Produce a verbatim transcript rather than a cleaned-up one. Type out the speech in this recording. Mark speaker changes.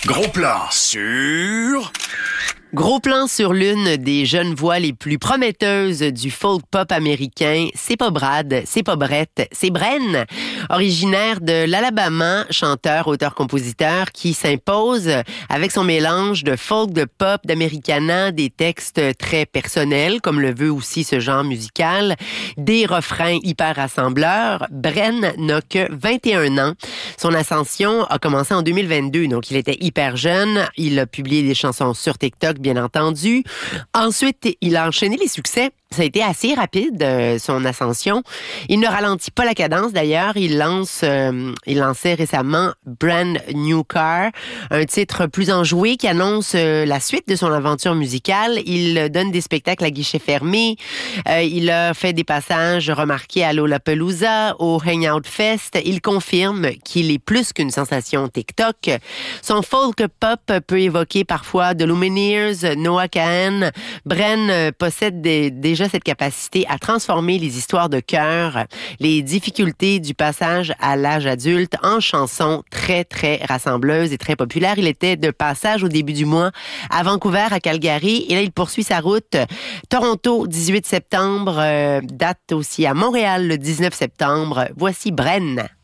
Speaker 1: Gros plan sur...
Speaker 2: Gros plan sur l'une des jeunes voix les plus prometteuses du folk pop américain. C'est pas Brad, c'est pas Brett, c'est Bren, originaire de l'Alabama, chanteur, auteur-compositeur qui s'impose avec son mélange de folk, de pop, d'Americana, des textes très personnels, comme le veut aussi ce genre musical, des refrains hyper rassembleurs. Bren n'a que vingt et un ans. Son ascension a commencé en deux mille vingt-deux, donc il était hyper jeune. Il a publié des chansons sur TikTok, bien entendu. Ensuite, il a enchaîné les succès. Ça a été assez rapide, euh, son ascension. Il ne ralentit pas la cadence, d'ailleurs. Il lance, euh, il lançait récemment Brand New Car, un titre plus enjoué qui annonce euh, la suite de son aventure musicale. Il donne des spectacles à guichet fermé. Euh, il a fait des passages remarqués à Lollapalooza, au Hangout Fest. Il confirme qu'il est plus qu'une sensation TikTok. Son folk pop peut évoquer parfois The Lumineers, Noah Kahan. Bren euh, possède des, des déjà cette capacité à transformer les histoires de cœur, les difficultés du passage à l'âge adulte en chansons très, très rassembleuses et très populaires. Il était de passage au début du mois à Vancouver, à Calgary, et là, il poursuit sa route. Toronto, dix-huit septembre, euh, date aussi à Montréal le dix-neuf septembre. Voici Bren.